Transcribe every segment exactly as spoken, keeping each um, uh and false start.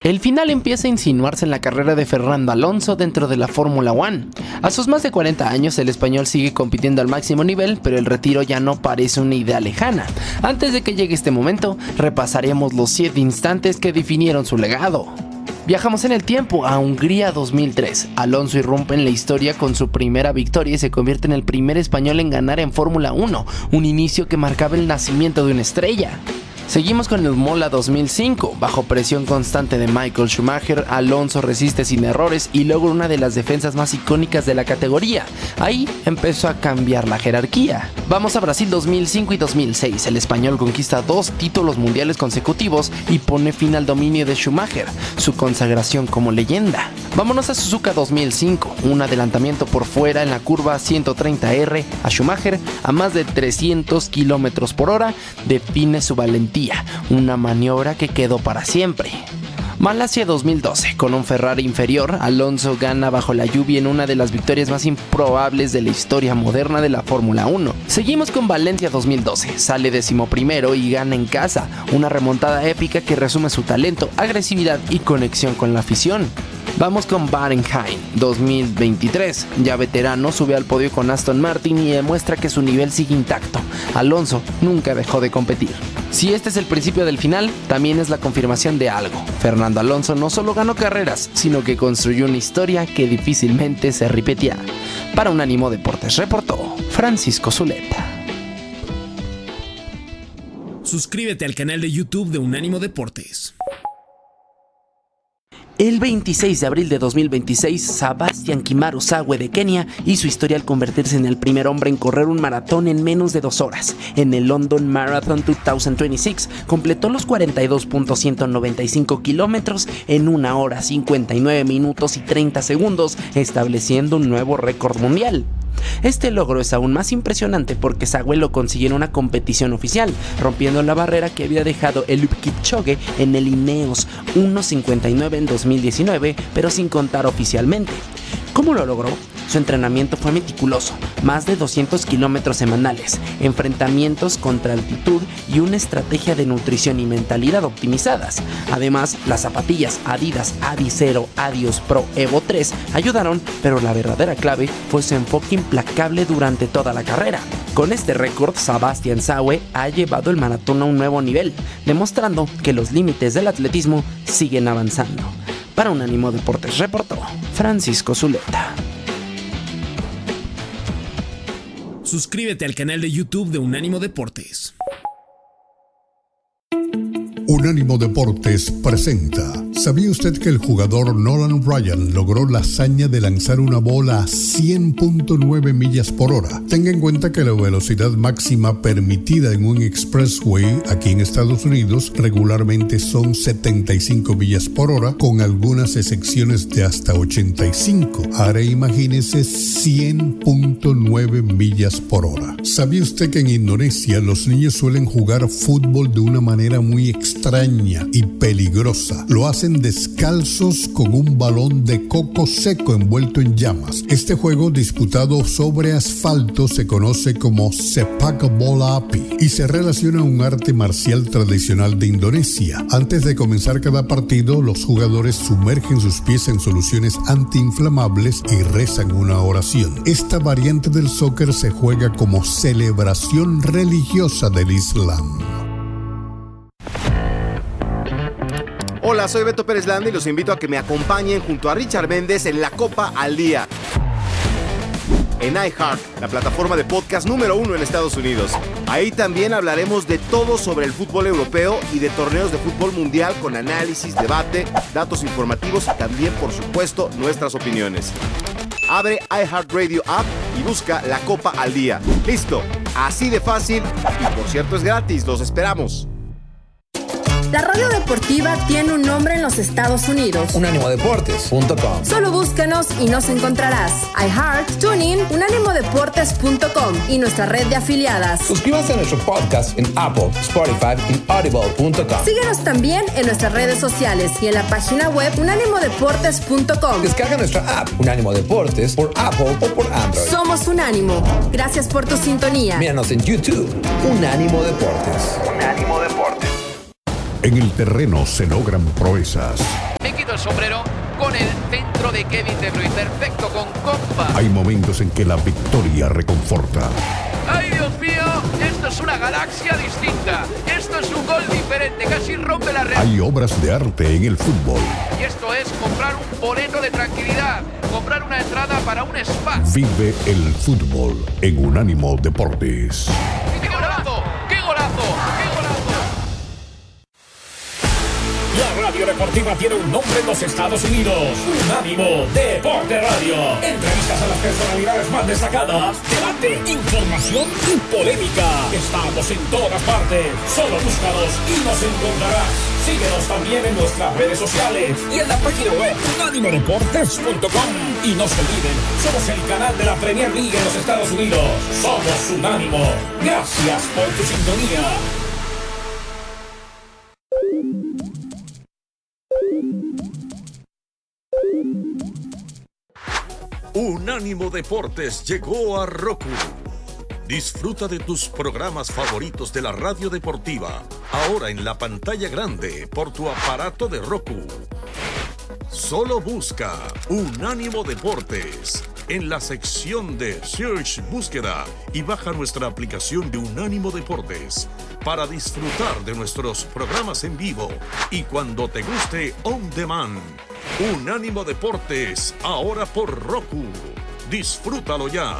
El final empieza a insinuarse en la carrera de Fernando Alonso dentro de la Fórmula uno. A sus más de cuarenta años, el español sigue compitiendo al máximo nivel, pero el retiro ya no parece una idea lejana. Antes de que llegue este momento, repasaremos los siete instantes que definieron su legado. Viajamos en el tiempo a Hungría dos mil tres. Alonso irrumpe en la historia con su primera victoria y se convierte en el primer español en ganar en Fórmula uno, un inicio que marcaba el nacimiento de una estrella. Seguimos con el Mola dos mil cinco. Bajo presión constante de Michael Schumacher, Alonso resiste sin errores y logra una de las defensas más icónicas de la categoría. Ahí empezó a cambiar la jerarquía. Vamos a Brasil dos mil cinco y dos mil seis. El español conquista dos títulos mundiales consecutivos y pone fin al dominio de Schumacher, su consagración como leyenda. Vámonos a Suzuka dos mil cinco. Un adelantamiento por fuera en la curva ciento treinta erre a Schumacher a más de trescientos kilómetros por hora define su valentía. Una maniobra que quedó para siempre. Malasia dos mil doce. Con un Ferrari inferior, Alonso gana bajo la lluvia en una de las victorias más improbables de la historia moderna de la Fórmula uno. Seguimos con Valencia dos mil doce. Sale decimoprimero y gana en casa. Una remontada épica que resume su talento, agresividad y conexión con la afición. Vamos con Barenheim dos mil veintitrés. Ya veterano, sube al podio con Aston Martin y demuestra que su nivel sigue intacto. Alonso nunca dejó de competir. Si este es el principio del final, también es la confirmación de algo. Fernando Alonso no solo ganó carreras, sino que construyó una historia que difícilmente se repetirá. Para Unánimo Deportes reportó Francisco Zuleta. Suscríbete al canal de YouTube de Unánimo Deportes. El veintiséis de abril de dos mil veintiséis, Sebastian Kimaru-Sawe de Kenia hizo historia al convertirse en el primer hombre en correr un maratón en menos de dos horas. En el London Marathon dos mil veintiséis, completó los cuarenta y dos punto ciento noventa y cinco kilómetros en una hora cincuenta y nueve minutos y treinta segundos, estableciendo un nuevo récord mundial. Este logro es aún más impresionante porque Sawe lo consiguió en una competición oficial, rompiendo la barrera que había dejado Eliud Kipchoge en el Ineos uno cincuenta y nueve en dos mil diecinueve, pero sin contar oficialmente. ¿Cómo lo logró? Su entrenamiento fue meticuloso, más de doscientos kilómetros semanales, enfrentamientos contra altitud y una estrategia de nutrición y mentalidad optimizadas. Además, las zapatillas Adidas Adizero Adios Pro Evo tres ayudaron, pero la verdadera clave fue su enfoque implacable durante toda la carrera. Con este récord, Sebastian Sawe ha llevado el maratón a un nuevo nivel, demostrando que los límites del atletismo siguen avanzando. Para Unánimo Deportes reportó Francisco Zuleta. Suscríbete al canal de YouTube de Unánimo Deportes. Unánimo Deportes presenta. ¿Sabía usted que el jugador Nolan Ryan logró la hazaña de lanzar una bola a cien punto nueve millas por hora? Tenga en cuenta que la velocidad máxima permitida en un expressway aquí en Estados Unidos regularmente son setenta y cinco millas por hora, con algunas excepciones de hasta ochenta y cinco. Ahora imagínese cien punto nueve millas por hora. ¿Sabía usted que en Indonesia los niños suelen jugar fútbol de una manera muy extraña y peligrosa? Lo hacen descalzos con un balón de coco seco envuelto en llamas. Este juego, disputado sobre asfalto, se conoce como Sepak Bola Api y se relaciona a un arte marcial tradicional de Indonesia. Antes de comenzar cada partido, los jugadores sumergen sus pies en soluciones antiinflamables y rezan una oración. Esta variante del soccer se juega como celebración religiosa del Islam. Hola, soy Beto Pérez Landa y los invito a que me acompañen junto a Richard Méndez en La Copa al Día en iHeart, la plataforma de podcast número uno en Estados Unidos. Ahí también hablaremos de todo sobre el fútbol europeo y de torneos de fútbol mundial con análisis, debate, datos informativos y también, por supuesto, nuestras opiniones. Abre iHeartRadio App y busca La Copa al Día. ¡Listo! Así de fácil y, por cierto, es gratis. ¡Los esperamos! La radio deportiva tiene un nombre en los Estados Unidos. unánimo deportes punto com. Solo búscanos y nos encontrarás. iHeart, TuneIn, unánimo deportes punto com y nuestra red de afiliadas. Suscríbase a nuestro podcast en Apple, Spotify y audible punto com. Síguenos también en nuestras redes sociales y en la página web unánimo deportes punto com. Descarga nuestra app Unánimo Deportes por Apple o por Android. Somos Unánimo. Gracias por tu sintonía. Míranos en YouTube. Unánimo Deportes. Unánimo Deportes. En el terreno se logran proezas. el sombrero con el centro de Kevin De Bruyne. Perfecto con compa. Hay momentos en que la victoria reconforta. ¡Ay, Dios mío! Esto es una galaxia distinta. Esto es un gol diferente. Casi rompe la red. Hay obras de arte en el fútbol. Y esto es comprar un boleto de tranquilidad. Comprar una entrada para un spa. Vive el fútbol en Unánimo Deportes. ¡Qué golazo! ¡Qué golazo! ¡Qué golazo! La radio deportiva tiene un nombre en los Estados Unidos. Unánimo Deporte Radio. Entrevistas a las personalidades más destacadas. Debate, información y polémica. Estamos en todas partes. Solo búscanos y nos encontrarás. Síguenos también en nuestras redes sociales y en la página web unánimo deportes punto com. Y no se olviden, somos el canal de la Premier League en los Estados Unidos. Somos Unánimo. Gracias por tu sintonía. Unánimo Deportes llegó a Roku. Disfruta de tus programas favoritos de la radio deportiva, ahora en la pantalla grande por tu aparato de Roku. Solo busca Unánimo Deportes en la sección de Search Búsqueda y baja nuestra aplicación de Unánimo Deportes para disfrutar de nuestros programas en vivo y cuando te guste on demand. Unánimo Deportes, ahora por Roku. Disfrútalo ya.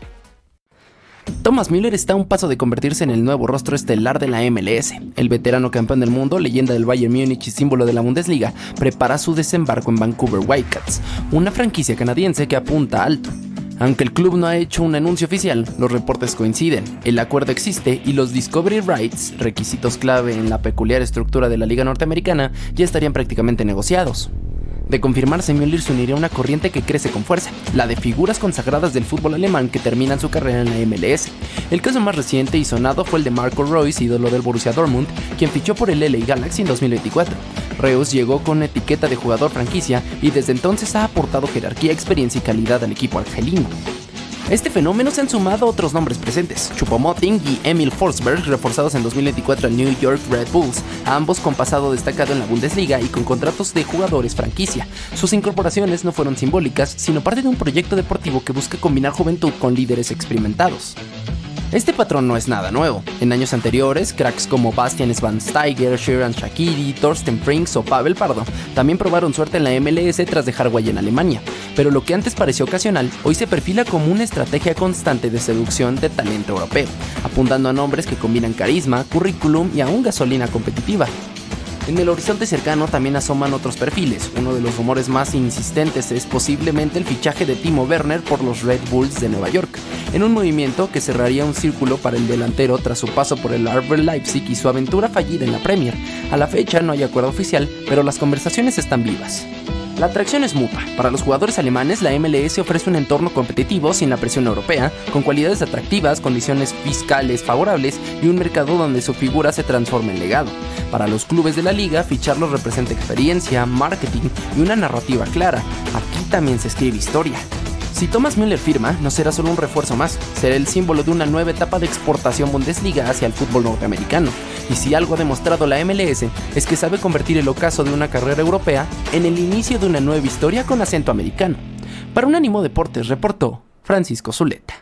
Thomas Müller está a un paso de convertirse en el nuevo rostro estelar de la M L S. El veterano campeón del mundo, leyenda del Bayern Múnich y símbolo de la Bundesliga, prepara su desembarco en Vancouver Whitecaps, una franquicia canadiense que apunta alto. Aunque el club no ha hecho un anuncio oficial, los reportes coinciden, el acuerdo existe y los Discovery Rights, requisitos clave en la peculiar estructura de la liga norteamericana, ya estarían prácticamente negociados. De confirmarse, Müller se uniría a una corriente que crece con fuerza, la de figuras consagradas del fútbol alemán que terminan su carrera en la M L S. El caso más reciente y sonado fue el de Marco Reus, ídolo del Borussia Dortmund, quien fichó por el L A Galaxy en dos mil veinticuatro. Reus llegó con etiqueta de jugador franquicia y desde entonces ha aportado jerarquía, experiencia y calidad al equipo argelino. A este fenómeno se han sumado otros nombres presentes, Choupo-Moting y Emil Forsberg, reforzados en dos mil veinticuatro al New York Red Bulls, ambos con pasado destacado en la Bundesliga y con contratos de jugadores franquicia. Sus incorporaciones no fueron simbólicas, sino parte de un proyecto deportivo que busca combinar juventud con líderes experimentados. Este patrón no es nada nuevo. En años anteriores, cracks como Bastian Schweinsteiger, Sheran Shaqiri, Thorsten Frings o Pavel Pardo también probaron suerte en la M L S tras dejar huella en Alemania. Pero lo que antes pareció ocasional, hoy se perfila como una estrategia constante de seducción de talento europeo, apuntando a nombres que combinan carisma, currículum y aún gasolina competitiva. En el horizonte cercano también asoman otros perfiles. Uno de los rumores más insistentes es posiblemente el fichaje de Timo Werner por los Red Bulls de Nueva York, en un movimiento que cerraría un círculo para el delantero tras su paso por el R B Leipzig y su aventura fallida en la Premier. A la fecha no hay acuerdo oficial, pero las conversaciones están vivas. La atracción es mutua. Para los jugadores alemanes, la M L S ofrece un entorno competitivo sin la presión europea, con cualidades atractivas, condiciones fiscales favorables y un mercado donde su figura se transforma en legado. Para los clubes de la liga, ficharlos representa experiencia, marketing y una narrativa clara. Aquí también se escribe historia. Si Thomas Müller firma, no será solo un refuerzo más, será el símbolo de una nueva etapa de exportación Bundesliga hacia el fútbol norteamericano. Y si algo ha demostrado la M L S es que sabe convertir el ocaso de una carrera europea en el inicio de una nueva historia con acento americano. Para Unánimo Deportes reportó Francisco Zuleta.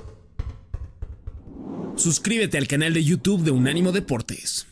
Suscríbete al canal de YouTube de Unánimo Deportes.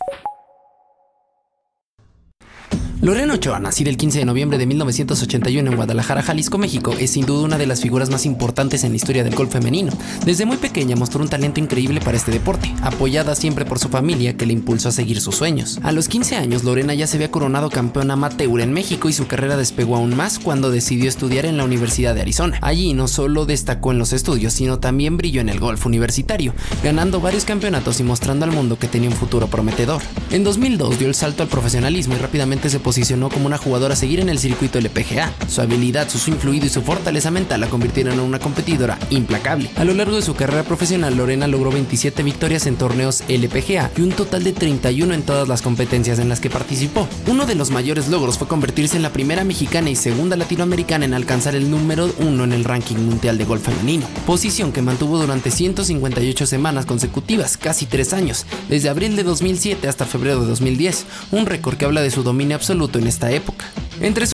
Lorena Ochoa, nacida el quince de noviembre de mil novecientos ochenta y uno en Guadalajara, Jalisco, México, es sin duda una de las figuras más importantes en la historia del golf femenino. Desde muy pequeña mostró un talento increíble para este deporte, apoyada siempre por su familia que le impulsó a seguir sus sueños. A los quince años, Lorena ya se había coronado campeona amateur en México y su carrera despegó aún más cuando decidió estudiar en la Universidad de Arizona. Allí no solo destacó en los estudios, sino también brilló en el golf universitario, ganando varios campeonatos y mostrando al mundo que tenía un futuro prometedor. En dos mil dos dio el salto al profesionalismo y rápidamente se posicionó como una jugadora a seguir en el circuito L P G A. Su habilidad, su swing fluido y su fortaleza mental la convirtieron en una competidora implacable. A lo largo de su carrera profesional, Lorena logró veintisiete victorias en torneos L P G A y un total de treinta y uno en todas las competencias en las que participó. Uno de los mayores logros fue convertirse en la primera mexicana y segunda latinoamericana en alcanzar el número uno en el ranking mundial de golf femenino, posición que mantuvo durante ciento cincuenta y ocho semanas consecutivas, casi tres años, desde abril de dos mil siete hasta febrero de dos mil diez, un récord que habla de su dominio absoluto en esta época. Entre sus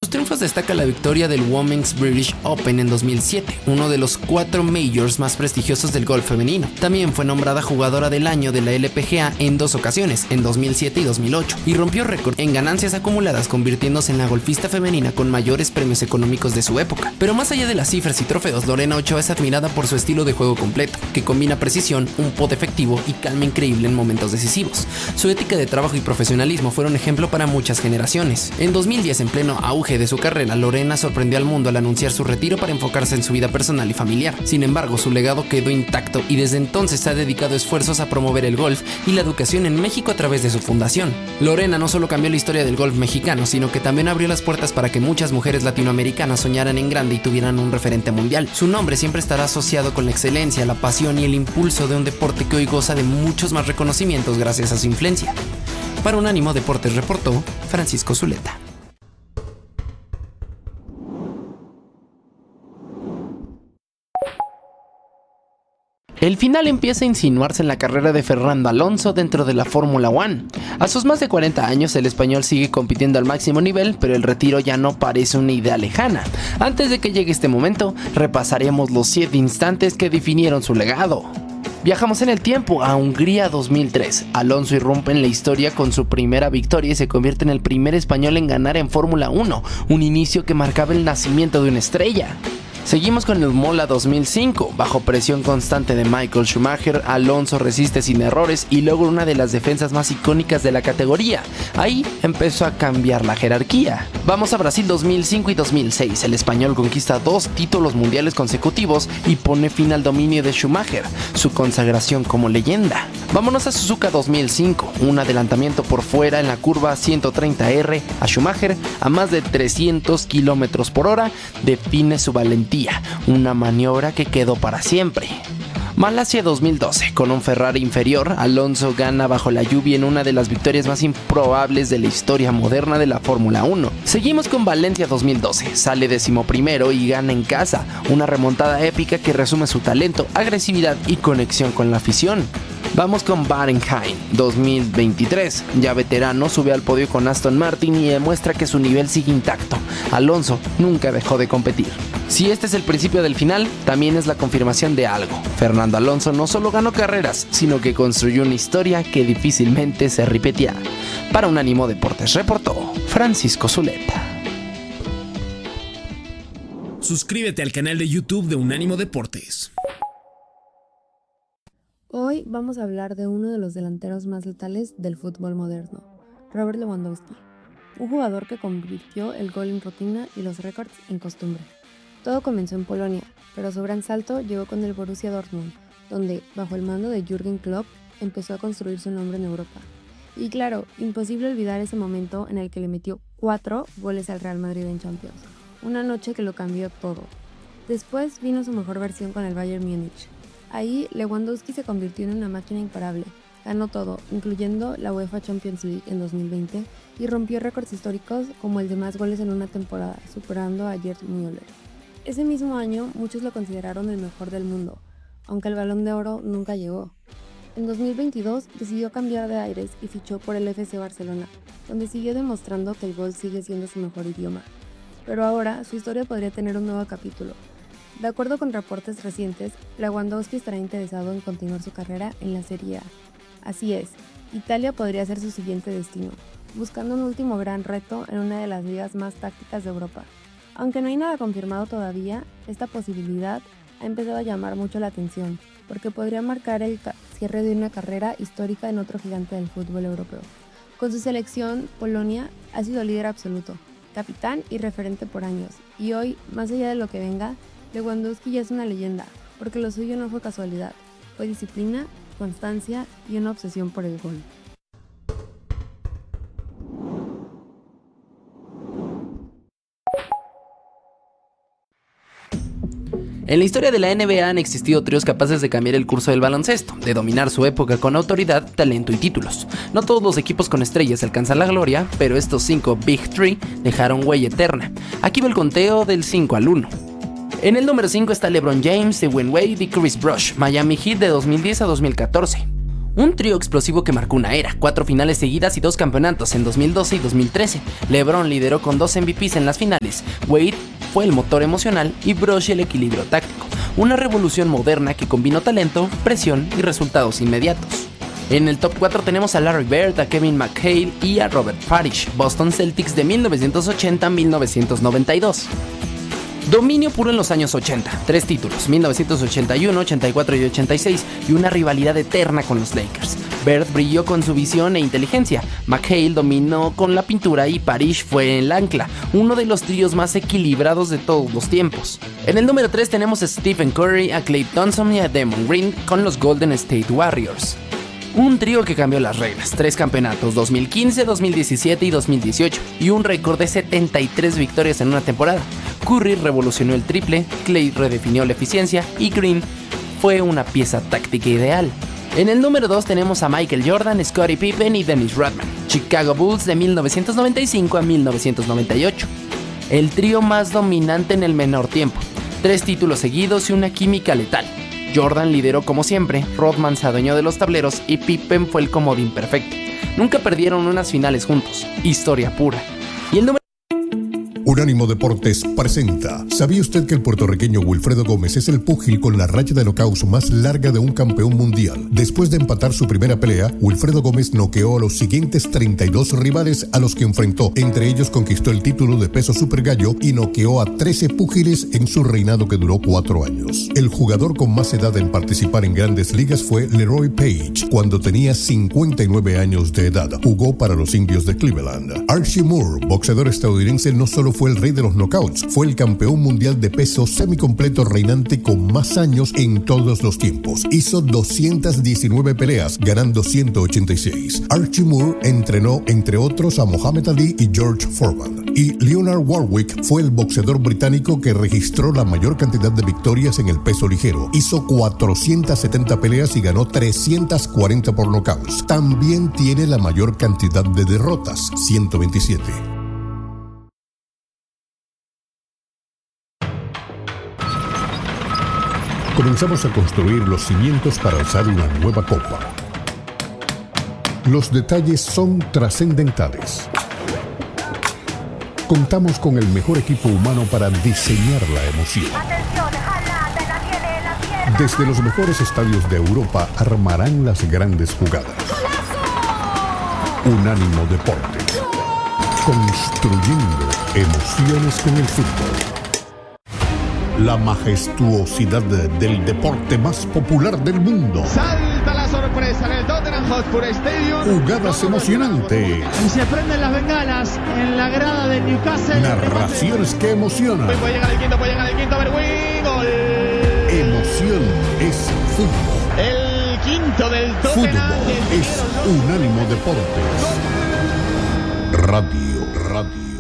sus triunfos destaca la victoria del Women's British Open en dos mil siete, uno de los cuatro majors más prestigiosos del golf femenino. También fue nombrada jugadora del año de la L P G A en dos ocasiones, en dos mil siete y dos mil ocho, y rompió récord en ganancias acumuladas, convirtiéndose en la golfista femenina con mayores premios económicos de su época. Pero más allá de las cifras y trofeos, Lorena Ochoa es admirada por su estilo de juego completo, que combina precisión, un pot efectivo y calma increíble en momentos decisivos. Su ética de trabajo y profesionalismo fueron ejemplo para muchas generaciones. En dos mil diez, en pleno auge de su carrera, Lorena sorprendió al mundo al anunciar su retiro para enfocarse en su vida personal y familiar. Sin embargo, su legado quedó intacto y desde entonces ha dedicado esfuerzos a promover el golf y la educación en México a través de su fundación. Lorena no solo cambió la historia del golf mexicano, sino que también abrió las puertas para que muchas mujeres latinoamericanas soñaran en grande y tuvieran un referente mundial. Su nombre siempre estará asociado con la excelencia, la pasión y el impulso de un deporte que hoy goza de muchos más reconocimientos gracias a su influencia. Para Unánimo Deportes reportó Francisco Zuleta. El final empieza a insinuarse en la carrera de Fernando Alonso dentro de la Fórmula uno. A sus más de cuarenta años, el español sigue compitiendo al máximo nivel, pero el retiro ya no parece una idea lejana. Antes de que llegue este momento, repasaremos los siete instantes que definieron su legado. Viajamos en el tiempo a Hungría dos mil tres. Alonso irrumpe en la historia con su primera victoria y se convierte en el primer español en ganar en Fórmula uno, un inicio que marcaba el nacimiento de una estrella. Seguimos con el Mola dos mil cinco. Bajo presión constante de Michael Schumacher, Alonso resiste sin errores y logra una de las defensas más icónicas de la categoría. Ahí empezó a cambiar la jerarquía. Vamos a Brasil dos mil cinco y dos mil seis. El español conquista dos títulos mundiales consecutivos y pone fin al dominio de Schumacher, su consagración como leyenda. Vámonos a Suzuka dos mil cinco. Un adelantamiento por fuera en la curva ciento treinta R a Schumacher a más de trescientos kilómetros por hora define su valentía. Una maniobra que quedó para siempre. Malasia dos mil doce. Con un Ferrari inferior, Alonso gana bajo la lluvia en una de las victorias más improbables de la historia moderna de la Fórmula uno. Seguimos con Valencia dos mil doce. Sale decimoprimero y gana en casa. Una remontada épica que resume su talento, agresividad y conexión con la afición. Vamos con Barenheim dos mil veintitrés. Ya veterano, sube al podio con Aston Martin y demuestra que su nivel sigue intacto. Alonso nunca dejó de competir. Si este es el principio del final, también es la confirmación de algo. Fernando Alonso no solo ganó carreras, sino que construyó una historia que difícilmente se repetirá. Para Unánimo Deportes reportó Francisco Zuleta. Suscríbete al canal de YouTube de Unánimo Deportes. Hoy vamos a hablar de uno de los delanteros más letales del fútbol moderno, Robert Lewandowski, un jugador que convirtió el gol en rutina y los récords en costumbre. Todo comenzó en Polonia, pero su gran salto llegó con el Borussia Dortmund, donde, bajo el mando de Jürgen Klopp, empezó a construir su nombre en Europa. Y claro, imposible olvidar ese momento en el que le metió cuatro goles al Real Madrid en Champions, una noche que lo cambió todo. Después vino su mejor versión con el Bayern Múnich. Ahí, Lewandowski se convirtió en una máquina imparable, ganó todo, incluyendo la UEFA Champions League en dos mil veinte, y rompió récords históricos como el de más goles en una temporada, superando a Gerd Müller. Ese mismo año, muchos lo consideraron el mejor del mundo, aunque el Balón de Oro nunca llegó. En dos mil veintidós decidió cambiar de aires y fichó por el F C Barcelona, donde siguió demostrando que el gol sigue siendo su mejor idioma. Pero ahora, su historia podría tener un nuevo capítulo. De acuerdo con reportes recientes, Lewandowski estará interesado en continuar su carrera en la Serie A. Así es, Italia podría ser su siguiente destino, buscando un último gran reto en una de las ligas más tácticas de Europa. Aunque no hay nada confirmado todavía, esta posibilidad ha empezado a llamar mucho la atención, porque podría marcar el ca- cierre de una carrera histórica en otro gigante del fútbol europeo. Con su selección, Polonia ha sido líder absoluto, capitán y referente por años, y hoy, más allá de lo que venga, Lewandowski ya es una leyenda, porque lo suyo no fue casualidad, fue disciplina, constancia y una obsesión por el gol. En la historia de la N B A han existido tríos capaces de cambiar el curso del baloncesto, de dominar su época con autoridad, talento y títulos. No todos los equipos con estrellas alcanzan la gloria, pero estos cinco Big Three dejaron huella eterna. Aquí va el conteo del cinco al uno. En el número cinco está LeBron James, Dwyane Wade y Chris Bosh, Miami Heat de dos mil diez a dos mil catorce. Un trío explosivo que marcó una era, cuatro finales seguidas y dos campeonatos en dos mil doce y dos mil trece. LeBron lideró con dos M V Pes en las finales, Wade fue el motor emocional y Bosh el equilibrio táctico. Una revolución moderna que combinó talento, presión y resultados inmediatos. En el top cuatro tenemos a Larry Bird, a Kevin McHale y a Robert Parrish, Boston Celtics de mil novecientos ochenta a mil novecientos noventa y dos. Dominio puro en los años ochenta, tres títulos, mil novecientos ochenta y uno, ochenta y cuatro y ochenta y seis, y una rivalidad eterna con los Lakers. Bird brilló con su visión e inteligencia, McHale dominó con la pintura y Parrish fue el ancla, uno de los tríos más equilibrados de todos los tiempos. En el número tres tenemos a Stephen Curry, a Klay Thompson y a Draymond Green con los Golden State Warriors. Un trío que cambió las reglas, tres campeonatos, dos mil quince, dos mil diecisiete y dos mil dieciocho, y un récord de setenta y tres victorias en una temporada. Curry revolucionó el triple, Klay redefinió la eficiencia y Green fue una pieza táctica ideal. En el número dos tenemos a Michael Jordan, Scottie Pippen y Dennis Rodman, Chicago Bulls de mil novecientos noventa y cinco a mil novecientos noventa y ocho. El trío más dominante en el menor tiempo, tres títulos seguidos y una química letal. Jordan lideró como siempre, Rodman se adueñó de los tableros y Pippen fue el comodín perfecto. Nunca perdieron unas finales juntos, historia pura. Y el número Unánimo Deportes presenta. ¿Sabía usted que el puertorriqueño Wilfredo Gómez es el púgil con la racha de knockouts más larga de un campeón mundial? Después de empatar su primera pelea, Wilfredo Gómez noqueó a los siguientes treinta y dos rivales a los que enfrentó. Entre ellos conquistó el título de peso super gallo y noqueó a trece púgiles en su reinado que duró cuatro años. El jugador con más edad en participar en grandes ligas fue Leroy Page, cuando tenía cincuenta y nueve años de edad. Jugó para los Indios de Cleveland. Archie Moore, boxeador estadounidense, no solo fue el rey de los knockouts, fue el campeón mundial de peso semicompleto reinante con más años en todos los tiempos. Hizo doscientas diecinueve peleas, ganando ciento ochenta y seis. Archie Moore entrenó, entre otros, a Muhammad Ali y George Foreman. Y Leonard Warwick fue el boxeador británico que registró la mayor cantidad de victorias en el peso ligero. Hizo cuatrocientas setenta peleas y ganó trescientas cuarenta por knockouts. También tiene la mayor cantidad de derrotas, ciento veintisiete. Comenzamos a construir los cimientos para alzar una nueva copa. Los detalles son trascendentales. Contamos con el mejor equipo humano para diseñar la emoción. Desde los mejores estadios de Europa armarán las grandes jugadas. Unánimo Deportes. Construyendo emociones con el fútbol. La majestuosidad del deporte más popular del mundo. Salta la sorpresa en el Tottenham Hotspur Stadium. Jugadas emocionantes. Y se prenden las bengalas en la grada de Newcastle. Narraciones que emocionan. Puede llegar el quinto, puede llegar el quinto, a ver, win, gol. Emoción es fútbol. El quinto del Tottenham. Fútbol es Unánimo Deportes. Radio, radio.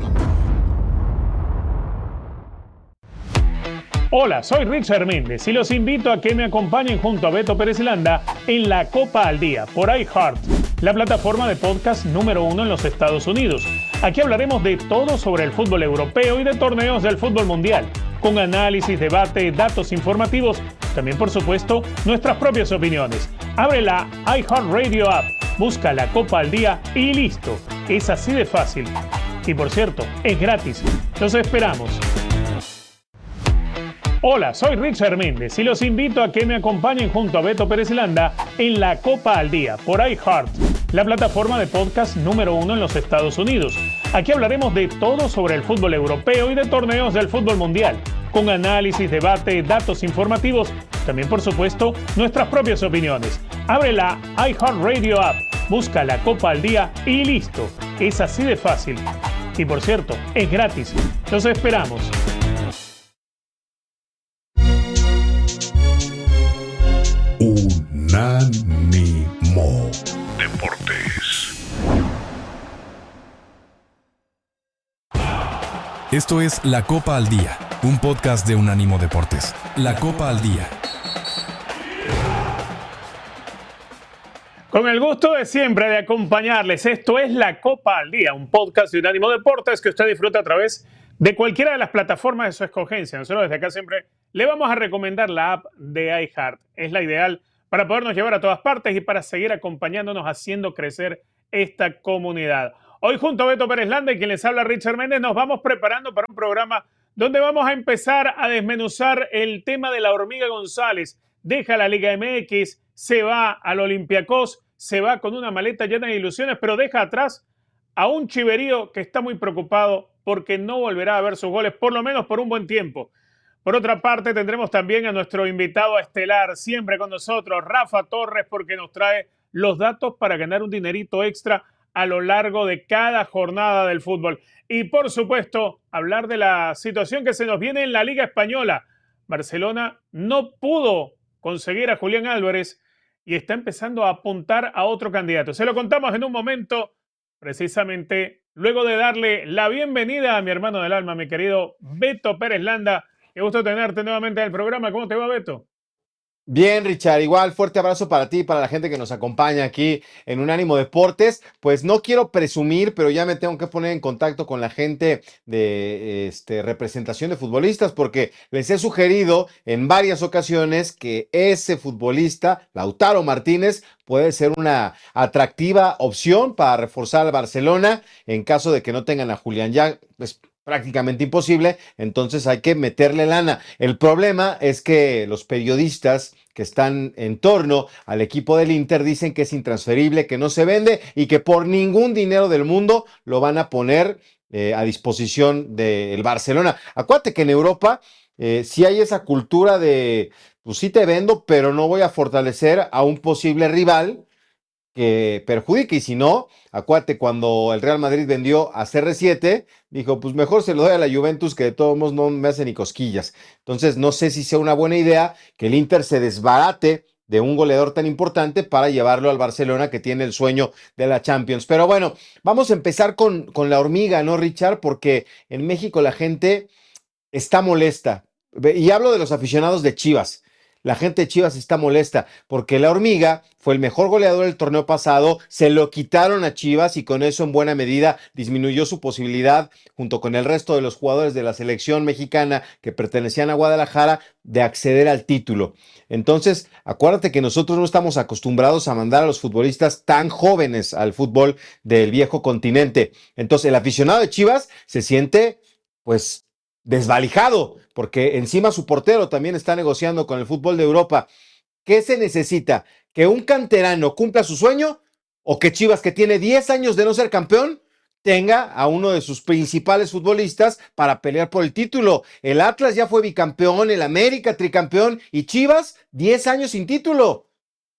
Hola, soy Richard Méndez y los invito a que me acompañen junto a Beto Pérez Landa en La Copa al Día por iHeart, la plataforma de podcast número uno en los Estados Unidos. Aquí hablaremos de todo sobre el fútbol europeo y de torneos del fútbol mundial, con análisis, debate, datos informativos, también por supuesto nuestras propias opiniones. Abre la iHeartRadio app, busca La Copa al Día y listo. Es así de fácil. Y por cierto, es gratis. Los esperamos. Hola, soy Richard Méndez y los invito a que me acompañen junto a Beto Pérez Landa en La Copa al Día por iHeart, la plataforma de podcast número uno en los Estados Unidos. Aquí hablaremos de todo sobre el fútbol europeo y de torneos del fútbol mundial, con análisis, debate, datos informativos, también por supuesto nuestras propias opiniones. Abre la iHeartRadio app, busca La Copa al Día y listo. Es así de fácil. Y por cierto, es gratis. Los esperamos. Unánimo Deportes. Esto es La Copa al Día, un podcast de Unánimo Deportes. La Copa al Día. Con el gusto de siempre de acompañarles, esto es La Copa al Día, un podcast de Unánimo Deportes que usted disfruta a través de cualquiera de las plataformas de su escogencia. Nosotros desde acá siempre le vamos a recomendar la app de iHeart. Es la ideal para para podernos llevar a todas partes y para seguir acompañándonos, haciendo crecer esta comunidad. Hoy junto a Beto Pérez Landa y quien les habla Richard Méndez, nos vamos preparando para un programa donde vamos a empezar a desmenuzar el tema de la Hormiga González. Deja la Liga M X, se va al Olympiacos, se va con una maleta llena de ilusiones, pero deja atrás a un Chiverío que está muy preocupado porque no volverá a ver sus goles, por lo menos por un buen tiempo. Por otra parte, tendremos también a nuestro invitado estelar, siempre con nosotros, Rafa Torres, porque nos trae los datos para ganar un dinerito extra a lo largo de cada jornada del fútbol. Y por supuesto, hablar de la situación que se nos viene en la Liga Española. Barcelona no pudo conseguir a Julián Álvarez y está empezando a apuntar a otro candidato. Se lo contamos en un momento, precisamente luego de darle la bienvenida a mi hermano del alma, mi querido Beto Pérez Landa. Qué gusto tenerte nuevamente en el programa. ¿Cómo te va, Beto? Bien, Richard, igual fuerte abrazo para ti y para la gente que nos acompaña aquí en Unánimo Deportes. Pues no quiero presumir, pero ya me tengo que poner en contacto con la gente de este, representación de futbolistas, porque les he sugerido en varias ocasiones que ese futbolista, Lautaro Martínez, puede ser una atractiva opción para reforzar al Barcelona en caso de que no tengan a Julián. Ya, pues prácticamente imposible, entonces hay que meterle lana. El problema es que los periodistas que están en torno al equipo del Inter dicen que es intransferible, que no se vende y que por ningún dinero del mundo lo van a poner eh, a disposición del Barcelona. Acuérdate que en Europa eh, sí hay esa cultura de, pues sí te vendo, pero no voy a fortalecer a un posible rival que perjudique, y si no, acuérdate, cuando el Real Madrid vendió a C R siete, dijo, pues mejor se lo doy a la Juventus, que de todos modos no me hace ni cosquillas. Entonces, no sé si sea una buena idea que el Inter se desbarate de un goleador tan importante para llevarlo al Barcelona, que tiene el sueño de la Champions. Pero bueno, vamos a empezar con, con la hormiga, ¿no, Richard? Porque en México la gente está molesta. Y hablo de los aficionados de Chivas. La gente de Chivas está molesta porque la hormiga fue el mejor goleador del torneo pasado, se lo quitaron a Chivas y con eso en buena medida disminuyó su posibilidad, junto con el resto de los jugadores de la selección mexicana que pertenecían a Guadalajara, de acceder al título. Entonces, acuérdate que nosotros no estamos acostumbrados a mandar a los futbolistas tan jóvenes al fútbol del viejo continente. Entonces, el aficionado de Chivas se siente, pues, desvalijado, porque encima su portero también está negociando con el fútbol de Europa. ¿Qué se necesita? ¿Que un canterano cumpla su sueño? ¿O que Chivas, que tiene diez años de no ser campeón, tenga a uno de sus principales futbolistas para pelear por el título? El Atlas ya fue bicampeón, el América tricampeón, y Chivas diez años sin título.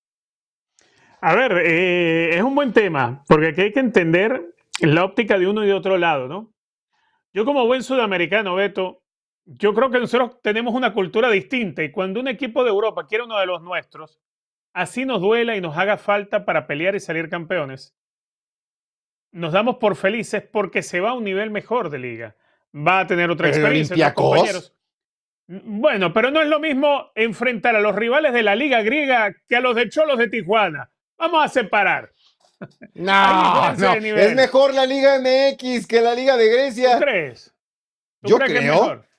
A ver, eh, es un buen tema, porque aquí hay que entender la óptica de uno y de otro lado, ¿no? Yo, como buen sudamericano, Beto, yo creo que nosotros tenemos una cultura distinta, y cuando un equipo de Europa quiere uno de los nuestros, así nos duela y nos haga falta para pelear y salir campeones, nos damos por felices porque se va a un nivel mejor de liga. Va a tener otra experiencia, otros compañeros. Bueno, pero no es lo mismo enfrentar a los rivales de la liga griega que a los de Cholos de Tijuana. Vamos a separar. No, no, es mejor la Liga M X que la Liga de Grecia. ¿Tú crees? ¿Tú yo crees creo. Que es mejor?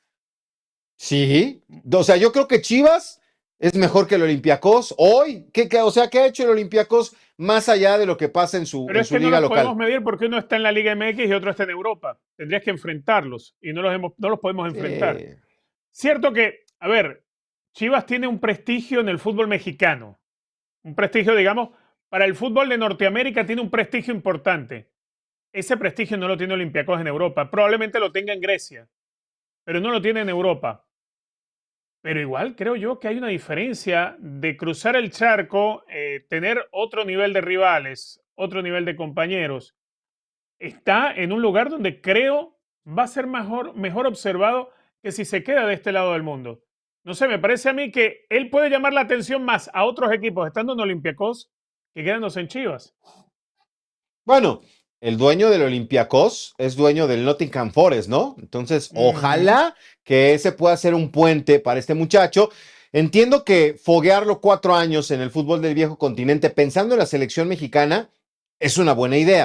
Sí, o sea, yo creo que Chivas es mejor que el Olympiacos hoy. ¿Qué, qué, o sea, ¿qué ha hecho el Olympiacos más allá de lo que pasa en su, Pero en es su que liga no los local? podemos medir porque uno está en la Liga M X y otro está en Europa. Tendrías que enfrentarlos y no los, hemos, no los podemos enfrentar. Sí. Cierto que, a ver, Chivas tiene un prestigio en el fútbol mexicano. Un prestigio, digamos, para el fútbol de Norteamérica tiene un prestigio importante. Ese prestigio no lo tiene Olympiacos en Europa. Probablemente lo tenga en Grecia, pero no lo tiene en Europa. Pero igual creo yo que hay una diferencia de cruzar el charco, eh, tener otro nivel de rivales, otro nivel de compañeros. Está en un lugar donde creo va a ser mejor, mejor observado que si se queda de este lado del mundo. No sé, me parece a mí que él puede llamar la atención más a otros equipos estando en Olympiacos que quedándose en Chivas. Bueno, el dueño del Olympiacos es dueño del Nottingham Forest, ¿no? Entonces, mm. ojalá que ese pueda ser un puente para este muchacho. Entiendo que foguearlo cuatro años en el fútbol del viejo continente pensando en la selección mexicana es una buena idea.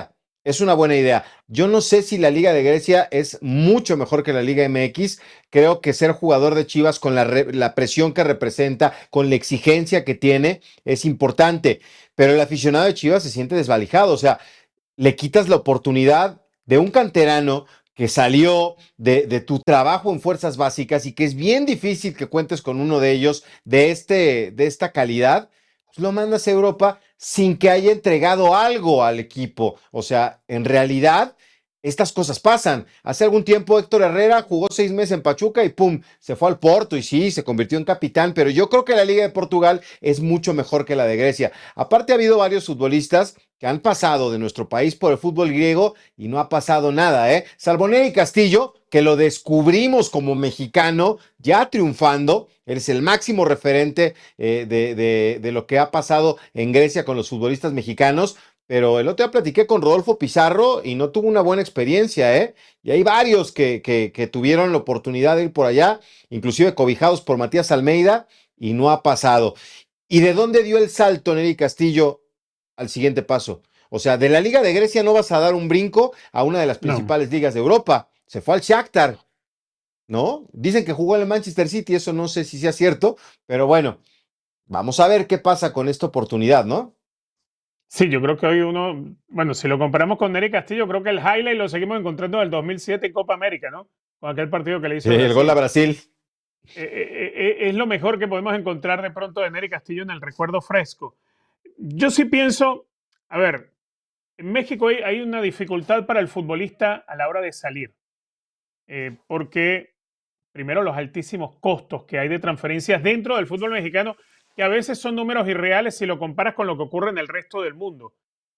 Es una buena idea. Yo no sé si la Liga de Grecia es mucho mejor que la Liga M X. Creo que ser jugador de Chivas con la, re- la presión que representa, con la exigencia que tiene, es importante. Pero el aficionado de Chivas se siente desvalijado. O sea, le quitas la oportunidad de un canterano que salió de, de tu trabajo en fuerzas básicas y que es bien difícil que cuentes con uno de ellos de, este, de esta calidad, pues lo mandas a Europa sin que haya entregado algo al equipo. O sea, en realidad, estas cosas pasan. Hace algún tiempo Héctor Herrera jugó seis meses en Pachuca y pum, se fue al Porto y sí, se convirtió en capitán, pero yo creo que la Liga de Portugal es mucho mejor que la de Grecia. Aparte ha habido varios futbolistas que han pasado de nuestro país por el fútbol griego y no ha pasado nada, ¿eh? Salvo Neri Castillo, que lo descubrimos como mexicano, ya triunfando, eres el máximo referente eh, de, de, de lo que ha pasado en Grecia con los futbolistas mexicanos, pero el otro día platiqué con Rodolfo Pizarro y no tuvo una buena experiencia, ¿eh? Y hay varios que, que, que tuvieron la oportunidad de ir por allá, inclusive cobijados por Matías Almeida, y no ha pasado. ¿Y de dónde dio el salto Neri Castillo al siguiente paso? O sea, de la Liga de Grecia no vas a dar un brinco a una de las principales no. ligas de Europa. Se fue al Shakhtar, ¿no? Dicen que jugó en el Manchester City, eso no sé si sea cierto, pero bueno, vamos a ver qué pasa con esta oportunidad, ¿no? Sí, yo creo que hoy uno, bueno, si lo comparamos con Neri Castillo, creo que el highlight lo seguimos encontrando en el dos mil siete en Copa América, ¿no? Con aquel partido que le hizo sí, el gol a Brasil. Eh, eh, eh, es lo mejor que podemos encontrar de pronto de Neri Castillo en el recuerdo fresco. Yo sí pienso, a ver, en México hay, hay una dificultad para el futbolista a la hora de salir, eh, porque primero los altísimos costos que hay de transferencias dentro del fútbol mexicano, que a veces son números irreales si lo comparas con lo que ocurre en el resto del mundo.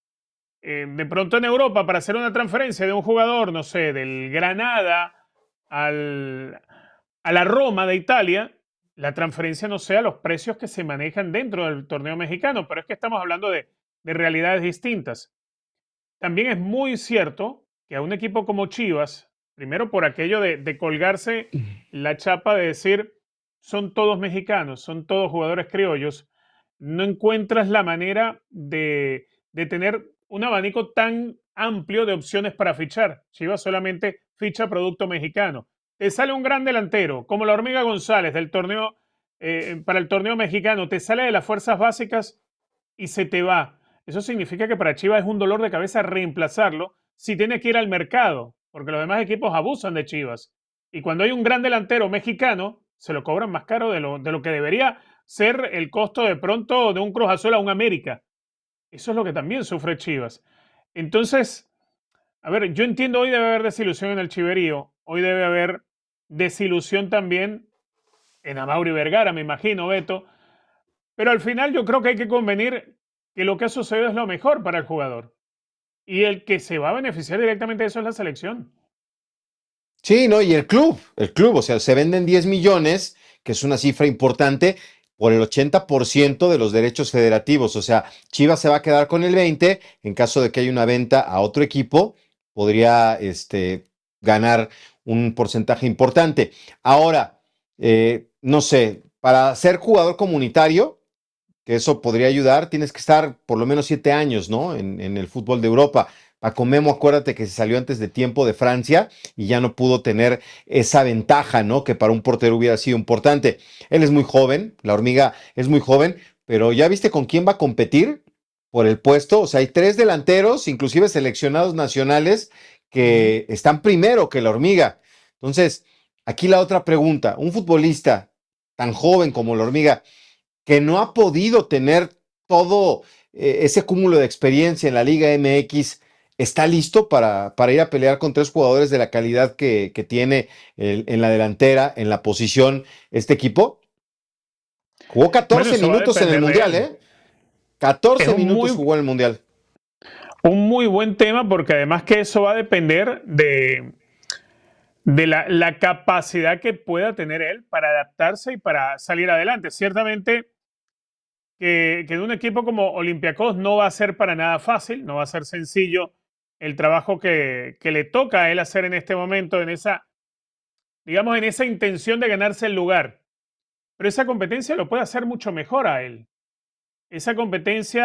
Eh, de pronto en Europa, para hacer una transferencia de un jugador, no sé, del Granada al, a la Roma de Italia, la transferencia no sea los precios que se manejan dentro del torneo mexicano, pero es que estamos hablando de, de realidades distintas. También es muy cierto que a un equipo como Chivas, primero por aquello de, de colgarse la chapa de decir son todos mexicanos, son todos jugadores criollos, no encuentras la manera de, de tener un abanico tan amplio de opciones para fichar. Chivas solamente ficha producto mexicano. Te sale un gran delantero, como la Hormiga González del torneo, eh, para el torneo mexicano, te sale de las fuerzas básicas y se te va. Eso significa que para Chivas es un dolor de cabeza reemplazarlo si tiene que ir al mercado, porque los demás equipos abusan de Chivas. Y cuando hay un gran delantero mexicano, se lo cobran más caro de lo, de lo que debería ser el costo de pronto de un Cruz Azul a un América. Eso es lo que también sufre Chivas. Entonces, a ver, yo entiendo hoy debe haber desilusión en el Chiverío, hoy debe haber desilusión también en Amaury Vergara, me imagino, Beto, pero al final yo creo que hay que convenir que lo que ha sucedido es lo mejor para el jugador. Y el que se va a beneficiar directamente de eso es la selección. Sí, no, y el club, el club, o sea, se venden diez millones, que es una cifra importante, por el ochenta por ciento de los derechos federativos. O sea, Chivas se va a quedar con el veinte, en caso de que haya una venta a otro equipo, podría este, ganar un porcentaje importante. Ahora, eh, no sé, para ser jugador comunitario, que eso podría ayudar, tienes que estar por lo menos siete años, ¿no? En, en el fútbol de Europa. Paco Memo, acuérdate que se salió antes de tiempo de Francia y ya no pudo tener esa ventaja, ¿no? Que para un portero hubiera sido importante. Él es muy joven, la Hormiga es muy joven, pero ¿ya viste con quién va a competir por el puesto? O sea, hay tres delanteros, inclusive seleccionados nacionales, que están primero que la Hormiga. Entonces, aquí la otra pregunta, un futbolista tan joven como la Hormiga, que no ha podido tener todo eh, ese cúmulo de experiencia en la Liga M X, ¿está listo para, para ir a pelear con tres jugadores de la calidad que, que tiene el, en la delantera, en la posición, este equipo? Jugó catorce bueno, minutos en el Mundial, ¿eh? catorce minutos muy, jugó en el Mundial. Un muy buen tema, porque además que eso va a depender de, de la, la capacidad que pueda tener él para adaptarse y para salir adelante. Ciertamente que, que en un equipo como Olympiacos no va a ser para nada fácil, no va a ser sencillo el trabajo que, que le toca a él hacer en este momento, en esa, digamos, en esa intención de ganarse el lugar. Pero esa competencia lo puede hacer mucho mejor a él. Esa competencia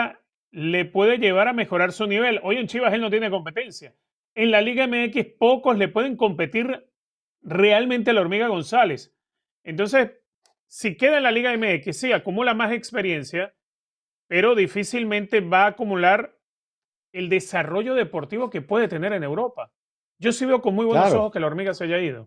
le puede llevar a mejorar su nivel. Hoy en Chivas él no tiene competencia. En la Liga M X pocos le pueden competir realmente a la Hormiga González. Entonces, si queda en la Liga M X, sí, acumula más experiencia, pero difícilmente va a acumular el desarrollo deportivo que puede tener en Europa. Yo sí veo con muy buenos Claro. ojos que la Hormiga se haya ido.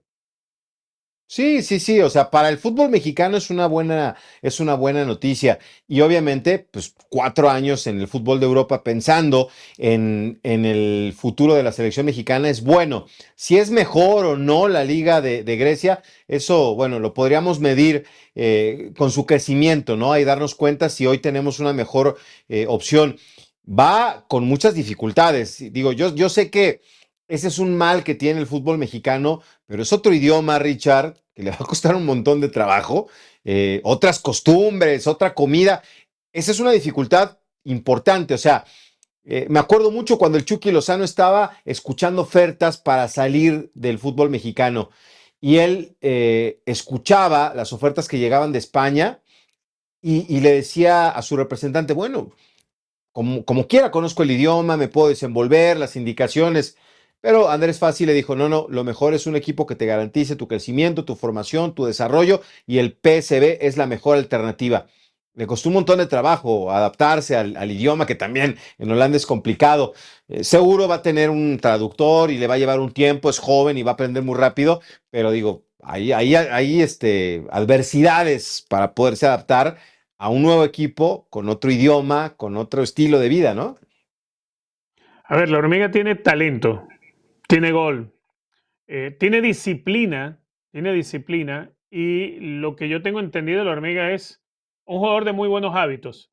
Sí, sí, sí, o sea, para el fútbol mexicano es una buena, es una buena noticia. Y obviamente, pues cuatro años en el fútbol de Europa pensando en, en el futuro de la selección mexicana es bueno. Si es mejor o no la Liga de, de Grecia, eso, bueno, lo podríamos medir eh, con su crecimiento, ¿no? Y darnos cuenta si hoy tenemos una mejor eh, opción. Va con muchas dificultades. Digo, yo, yo sé que ese es un mal que tiene el fútbol mexicano, pero es otro idioma, Richard, que le va a costar un montón de trabajo, eh, otras costumbres, otra comida. Esa es una dificultad importante. O sea, eh, me acuerdo mucho cuando el Chucky Lozano estaba escuchando ofertas para salir del fútbol mexicano y él eh, escuchaba las ofertas que llegaban de España y, y le decía a su representante, bueno, como, como quiera, conozco el idioma, me puedo desenvolver, las indicaciones. Pero Andrés Fassi le dijo, no, no, lo mejor es un equipo que te garantice tu crecimiento, tu formación, tu desarrollo, y el P S V es la mejor alternativa. Le costó un montón de trabajo adaptarse al, al idioma, que también en Holanda es complicado. Eh, seguro va a tener un traductor y le va a llevar un tiempo, es joven y va a aprender muy rápido, pero digo, hay, hay, hay este, adversidades para poderse adaptar a un nuevo equipo con otro idioma, con otro estilo de vida, ¿no? A ver, la Hormiga tiene talento, tiene gol, eh, tiene disciplina, tiene disciplina y lo que yo tengo entendido de la Hormiga es un jugador de muy buenos hábitos.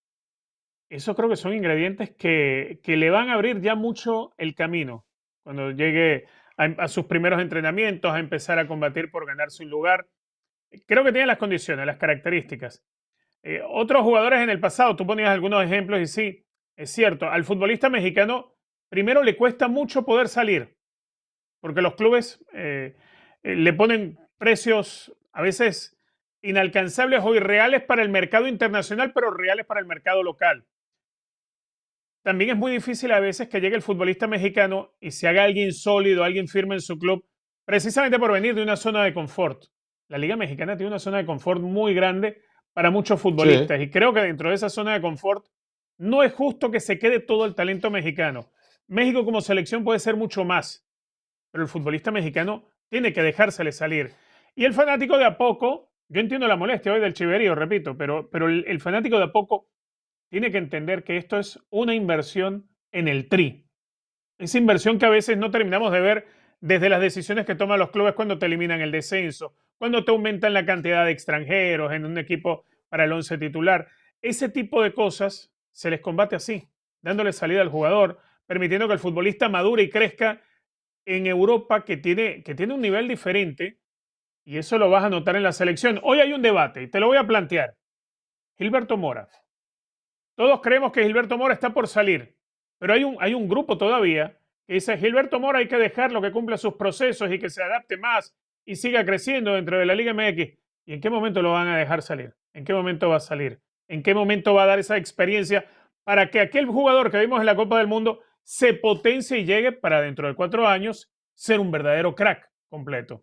Eso creo que son ingredientes que, que le van a abrir ya mucho el camino cuando llegue a, a sus primeros entrenamientos, a empezar a combatir por ganarse un lugar. Creo que tiene las condiciones, las características. Eh, otros jugadores en el pasado, tú ponías algunos ejemplos y sí, es cierto, al futbolista mexicano primero le cuesta mucho poder salir, porque los clubes eh, eh, le ponen precios a veces inalcanzables o irreales para el mercado internacional, pero reales para el mercado local. También es muy difícil a veces que llegue el futbolista mexicano y se haga alguien sólido, alguien firme en su club, precisamente por venir de una zona de confort. La Liga Mexicana tiene una zona de confort muy grande para muchos futbolistas. Sí. Y creo que dentro de esa zona de confort no es justo que se quede todo el talento mexicano. México como selección puede ser mucho más, pero el futbolista mexicano tiene que dejársele salir. Y el fanático de a poco, yo entiendo la molestia hoy del chiverío, repito, pero, pero el, el fanático de a poco tiene que entender que esto es una inversión en el tri. Esa inversión que a veces no terminamos de ver desde las decisiones que toman los clubes cuando te eliminan el descenso, cuando te aumentan la cantidad de extranjeros en un equipo para el once titular. Ese tipo de cosas se les combate así, dándole salida al jugador, permitiendo que el futbolista madure y crezca en Europa, que tiene, que tiene un nivel diferente, y eso lo vas a notar en la selección. Hoy hay un debate, y te lo voy a plantear. Gilberto Mora. Todos creemos que Gilberto Mora está por salir, pero hay un, hay un grupo todavía que dice, Gilberto Mora hay que dejarlo que cumpla sus procesos y que se adapte más y siga creciendo dentro de la Liga M X. ¿Y en qué momento lo van a dejar salir? ¿En qué momento va a salir? ¿En qué momento va a dar esa experiencia para que aquel jugador que vimos en la Copa del Mundo se potencie y llegue para dentro de cuatro años ser un verdadero crack completo?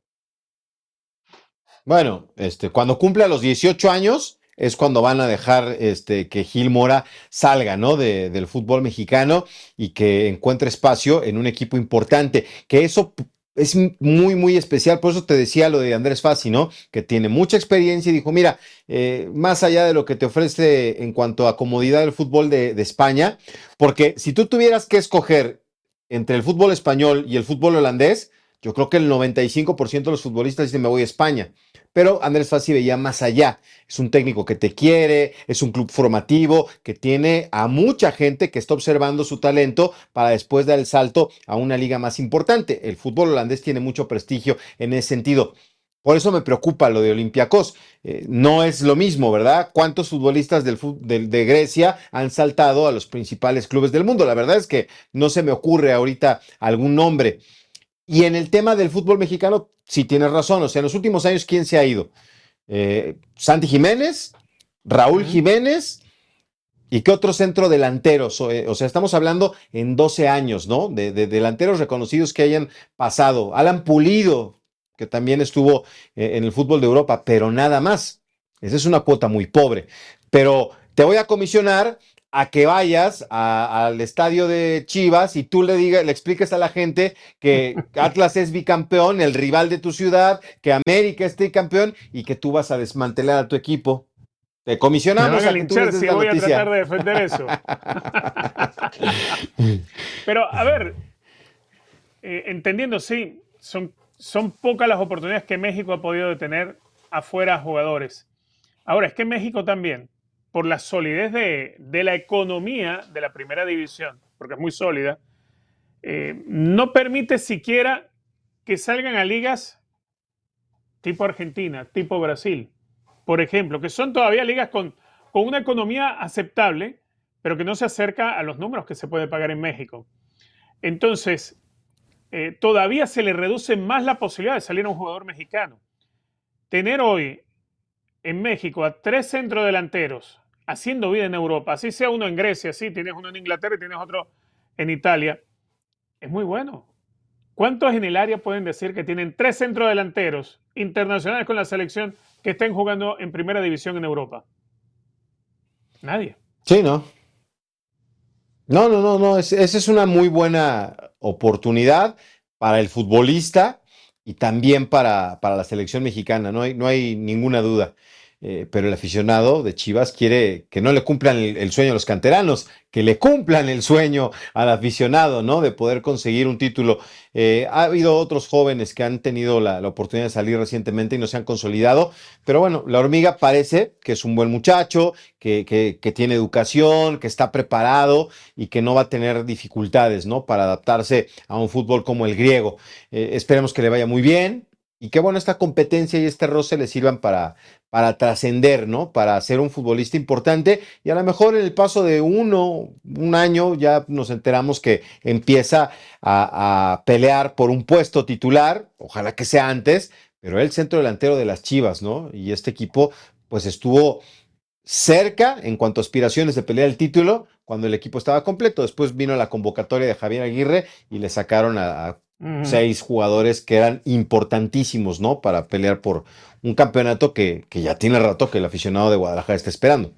Bueno, este, cuando cumpla los dieciocho años es cuando van a dejar este, que Gil Mora salga, ¿no? de, del fútbol mexicano y que encuentre espacio en un equipo importante, que eso es muy, muy especial. Por eso te decía lo de Andrés Fassi, ¿no? Que tiene mucha experiencia y dijo, mira, eh, más allá de lo que te ofrece en cuanto a comodidad del fútbol de, de España, porque si tú tuvieras que escoger entre el fútbol español y el fútbol holandés, yo creo que el noventa y cinco por ciento de los futbolistas dicen me voy a España. Pero Andrés Fassi veía más allá. Es un técnico que te quiere, es un club formativo que tiene a mucha gente que está observando su talento para después dar el salto a una liga más importante. El fútbol holandés tiene mucho prestigio en ese sentido. Por eso me preocupa lo de Olympiacos. Eh, no es lo mismo, ¿verdad? ¿Cuántos futbolistas del, del, de Grecia han saltado a los principales clubes del mundo? La verdad es que no se me ocurre ahorita algún nombre. Y en el tema del fútbol mexicano, sí tienes razón. O sea, en los últimos años, ¿quién se ha ido? Eh, Santi Jiménez, Raúl Jiménez ¿Y qué otro centro delanteros? O, o sea, estamos hablando en doce años, ¿no? De, de delanteros reconocidos que hayan pasado. Alan Pulido, que también estuvo eh, en el fútbol de Europa, pero nada más. Esa es una cuota muy pobre. Pero te voy a comisionar a que vayas a, al estadio de Chivas y tú le digas, le expliques a la gente que Atlas es bicampeón, el rival de tu ciudad, que América es tricampeón y que tú vas a desmantelar a tu equipo. Te comisionamos Me van a a que tú les linchar des si la voy noticia. a tratar de defender eso. Pero, a ver, eh, entendiendo, sí, son, son pocas las oportunidades que México ha podido tener afuera jugadores. Ahora, es que México también, por la solidez de, de la economía de la primera división, porque es muy sólida, eh, no permite siquiera que salgan a ligas tipo Argentina, tipo Brasil, por ejemplo, que son todavía ligas con, con una economía aceptable, pero que no se acerca a los números que se puede pagar en México. Entonces, eh, todavía se le reduce más la posibilidad de salir a un jugador mexicano. Tener hoy en México a tres centrodelanteros haciendo vida en Europa, así sea uno en Grecia, sí, tienes uno en Inglaterra y tienes otro en Italia, es muy bueno. ¿Cuántos en el área pueden decir que tienen tres centrodelanteros internacionales con la selección que estén jugando en primera división en Europa? Nadie. Sí, ¿no? No, no, no, no. Es, esa es una muy buena oportunidad para el futbolista y también para, para la selección mexicana. No hay, no hay ninguna duda. Eh, pero el aficionado de Chivas quiere que no le cumplan el, el sueño a los canteranos, que le cumplan el sueño al aficionado, ¿no? De poder conseguir un título. Eh, ha habido otros jóvenes que han tenido la, la oportunidad de salir recientemente y no se han consolidado, pero bueno, la Hormiga parece que es un buen muchacho, que, que, que tiene educación, que está preparado y que no va a tener dificultades, ¿no? Para adaptarse a un fútbol como el griego. Eh, esperemos que le vaya muy bien. Y qué bueno, esta competencia y este roce le sirvan para, para trascender, ¿no? Para ser un futbolista importante y a lo mejor en el paso de uno, un año ya nos enteramos que empieza a, a pelear por un puesto titular, ojalá que sea antes, pero el centro delantero de las Chivas, ¿no? Y este equipo pues estuvo cerca en cuanto a aspiraciones de pelear el título cuando el equipo estaba completo. Después vino la convocatoria de Javier Aguirre y le sacaron a, a Uh-huh. seis jugadores que eran importantísimos, ¿no? Para pelear por un campeonato que, que ya tiene rato que el aficionado de Guadalajara está esperando.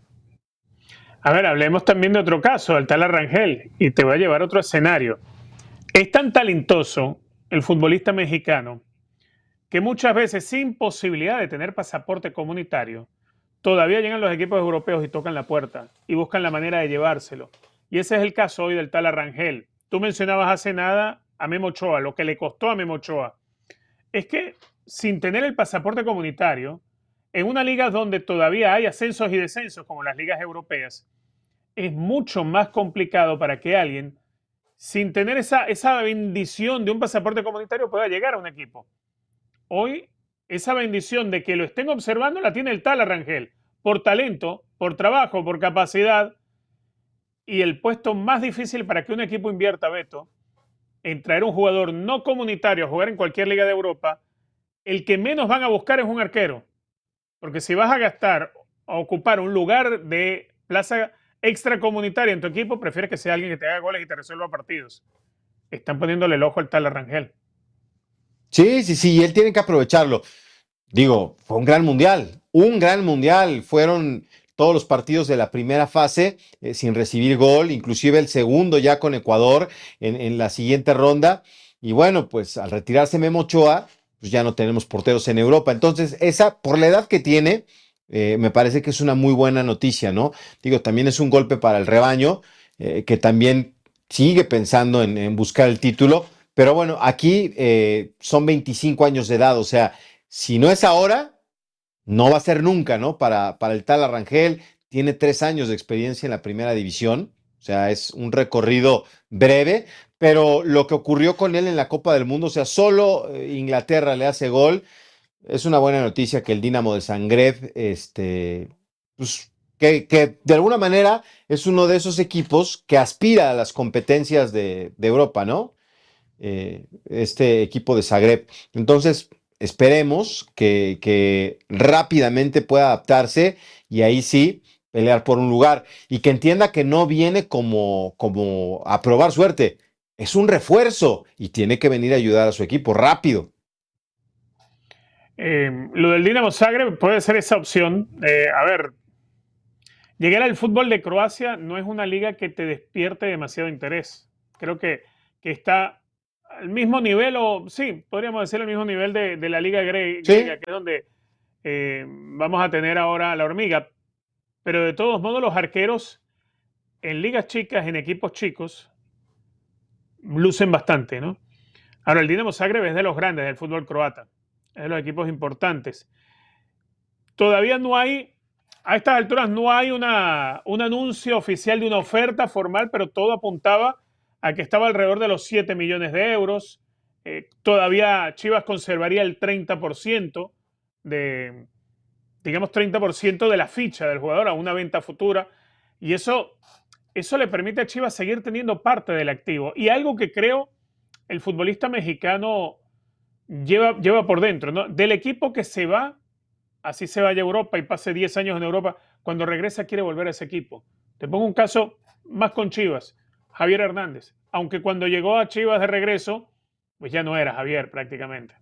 A ver, hablemos también de otro caso, el Tala Rangel, y te voy a llevar a otro escenario. Es tan talentoso el futbolista mexicano que muchas veces sin posibilidad de tener pasaporte comunitario, todavía llegan los equipos europeos y tocan la puerta y buscan la manera de llevárselo. Y ese es el caso hoy del Tala Rangel. Tú mencionabas hace nada a Memo Ochoa, lo que le costó a Memo Ochoa. Es que sin tener el pasaporte comunitario, en una liga donde todavía hay ascensos y descensos, como las ligas europeas, es mucho más complicado para que alguien, sin tener esa, esa bendición de un pasaporte comunitario, pueda llegar a un equipo. Hoy, esa bendición de que lo estén observando la tiene el Tala Rangel, por talento, por trabajo, por capacidad, y el puesto más difícil para que un equipo invierta, Beto, en traer un jugador no comunitario a jugar en cualquier liga de Europa, el que menos van a buscar es un arquero. Porque si vas a gastar, a ocupar un lugar de plaza extracomunitaria en tu equipo, prefieres que sea alguien que te haga goles y te resuelva partidos. Están poniéndole el ojo al Tala Rangel. Sí, sí, sí, y él tiene que aprovecharlo. Digo, fue un gran mundial, un gran mundial. Fueron todos los partidos de la primera fase eh, sin recibir gol, inclusive el segundo ya con Ecuador en, en la siguiente ronda. Y bueno, pues al retirarse Memo Ochoa, pues ya no tenemos porteros en Europa. Entonces, esa, por la edad que tiene, eh, me parece que es una muy buena noticia, ¿no? Digo, también es un golpe para el rebaño, eh, que también sigue pensando en, en buscar el título. Pero bueno, aquí eh, son veinticinco años de edad, o sea, si no es ahora, no va a ser nunca, ¿no? Para, para el Tala Rangel, tiene tres años de experiencia en la primera división, o sea, es un recorrido breve, pero lo que ocurrió con él en la Copa del Mundo, o sea, solo Inglaterra le hace gol, es una buena noticia que el Dinamo de Zagreb, este, pues, que, que de alguna manera es uno de esos equipos que aspira a las competencias de, de Europa, ¿no? Eh, este equipo de Zagreb. Entonces, esperemos que, que rápidamente pueda adaptarse y ahí sí pelear por un lugar y que entienda que no viene como, como a probar suerte. Es un refuerzo y tiene que venir a ayudar a su equipo rápido. Eh, lo del Dinamo Zagreb puede ser esa opción. Eh, a ver, llegar al fútbol de Croacia no es una liga que te despierte demasiado interés. Creo que, que está al mismo nivel, o sí, podríamos decir al mismo nivel de, de la liga gre- ¿Sí? griega, que es donde eh, vamos a tener ahora la hormiga. Pero de todos modos, los arqueros en ligas chicas, en equipos chicos, lucen bastante, ¿no? Ahora, el Dinamo Zagreb es de los grandes del fútbol croata, es de los equipos importantes. Todavía no hay, a estas alturas no hay una, un anuncio oficial de una oferta formal, pero todo apuntaba a que estaba alrededor de los siete millones de euros. Eh, todavía Chivas conservaría el treinta por ciento de, digamos, treinta por ciento de la ficha del jugador a una venta futura. Y eso, eso le permite a Chivas seguir teniendo parte del activo. Y algo que creo el futbolista mexicano lleva, lleva por dentro, ¿no? Del equipo que se va, así se vaya a Europa y pase diez años en Europa, cuando regresa quiere volver a ese equipo. Te pongo un caso más con Chivas, Javier Hernández. Aunque cuando llegó a Chivas de regreso, pues ya no era Javier prácticamente.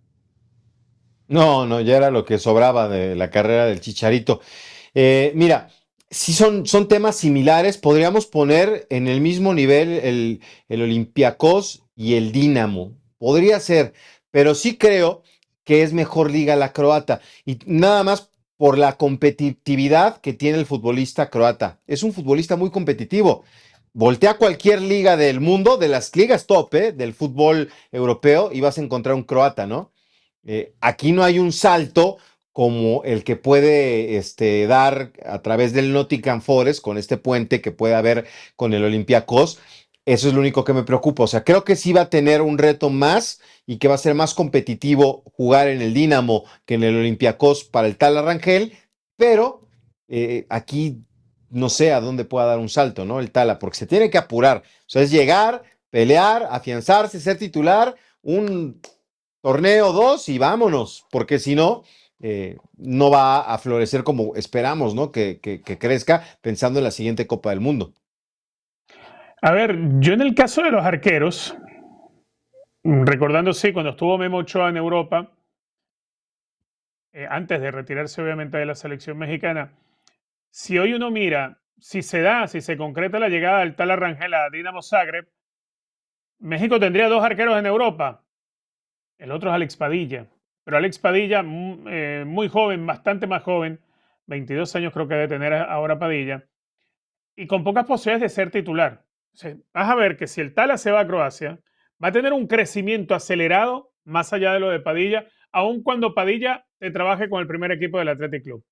No, no, ya era lo que sobraba de la carrera del Chicharito. Eh, mira, si son, son temas similares, podríamos poner en el mismo nivel el, el Olympiacos y el Dinamo. Podría ser, pero sí creo que es mejor liga la croata. Y nada más por la competitividad que tiene el futbolista croata. Es un futbolista muy competitivo. Voltea cualquier liga del mundo, de las ligas top, ¿eh? Del fútbol europeo, y vas a encontrar un croata, ¿no? Eh, aquí no hay un salto como el que puede este, dar a través del Nottingham Forest con este puente que puede haber con el Olympiacos. Eso es lo único que me preocupa. O sea, creo que sí va a tener un reto más y que va a ser más competitivo jugar en el Dinamo que en el Olympiacos para el Tala Rangel, pero eh, aquí no sé a dónde pueda dar un salto, ¿no? El Tala, porque se tiene que apurar. O sea, es llegar, pelear, afianzarse, ser titular, un torneo dos y vámonos, porque si no, eh, no va a florecer como esperamos, ¿no? Que, que, que crezca pensando en la siguiente Copa del Mundo. A ver, yo en el caso de los arqueros, recordando, sí, cuando estuvo Memo Ochoa en Europa, eh, antes de retirarse obviamente de la selección mexicana, si hoy uno mira, si se da, si se concreta la llegada del Tala Rangel a Dinamo Zagreb, México tendría dos arqueros en Europa. El otro es Alex Padilla. Pero Alex Padilla, eh, muy joven, bastante más joven, veintidós años creo que debe tener ahora Padilla, y con pocas posibilidades de ser titular. O sea, vas a ver que si el Tala se va a Croacia, va a tener un crecimiento acelerado más allá de lo de Padilla, aun cuando Padilla te trabaje con el primer equipo del Athletic Club.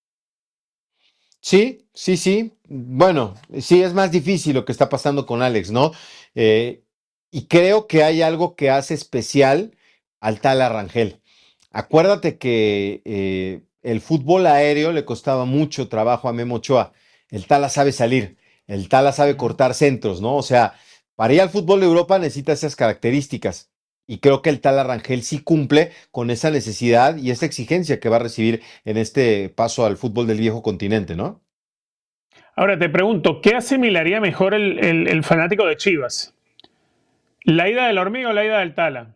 Sí, sí, sí. Bueno, sí, es más difícil lo que está pasando con Alex, ¿no? Eh, y creo que hay algo que hace especial al Tala Rangel. Acuérdate que eh, el fútbol aéreo le costaba mucho trabajo a Memo Ochoa. El Tala sabe salir, el Tala sabe cortar centros, ¿no? O sea, para ir al fútbol de Europa necesita esas características. Y creo que el Tala Rangel sí cumple con esa necesidad y esa exigencia que va a recibir en este paso al fútbol del viejo continente, ¿no? Ahora te pregunto, ¿qué asimilaría mejor el, el, el fanático de Chivas? ¿La ida de la hormiga o la ida del Tala?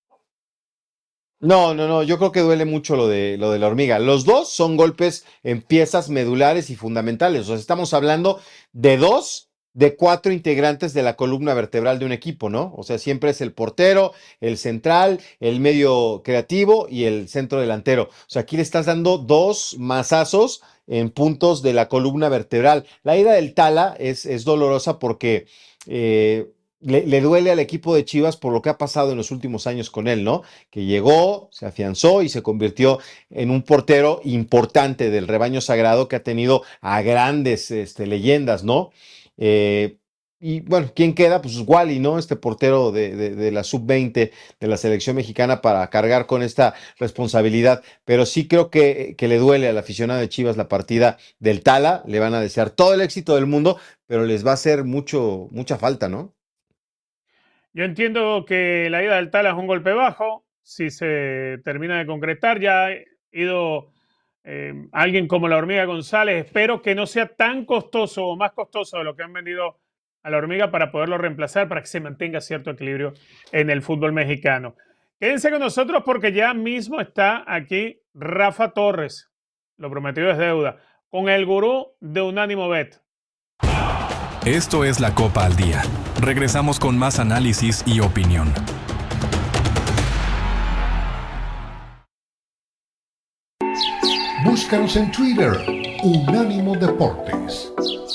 No, no, no, yo creo que duele mucho lo de, lo de la hormiga. Los dos son golpes en piezas medulares y fundamentales. O sea, estamos hablando de dos de cuatro integrantes de la columna vertebral de un equipo, ¿no? O sea, siempre es el portero, el central, el medio creativo y el centro delantero. O sea, aquí le estás dando dos mazazos en puntos de la columna vertebral. La ida del Tala es, es dolorosa porque eh, le, le duele al equipo de Chivas por lo que ha pasado en los últimos años con él, ¿no? Que llegó, se afianzó y se convirtió en un portero importante del rebaño sagrado que ha tenido a grandes este, leyendas, ¿no? Eh, y bueno, ¿quién queda? Pues Wally, ¿no? Este portero de, de, de la sub veinte de la selección mexicana para cargar con esta responsabilidad. Pero sí creo que, que le duele al aficionado de Chivas la partida del Tala. Le van a desear todo el éxito del mundo, pero les va a hacer mucho, mucha falta, ¿no? Yo entiendo que la ida del Tala es un golpe bajo. Si se termina de concretar, ya ha ido eh, alguien como la Hormiga González. Espero que no sea tan costoso o más costoso de lo que han vendido a la Hormiga para poderlo reemplazar, para que se mantenga cierto equilibrio en el fútbol mexicano. Quédense con nosotros porque ya mismo está aquí Rafa Torres. Lo prometido es deuda. Con el gurú de Unánimo Bet. Esto es La Copa al Día. Regresamos con más análisis y opinión. Búscanos en Twitter, Unánimo Deportes.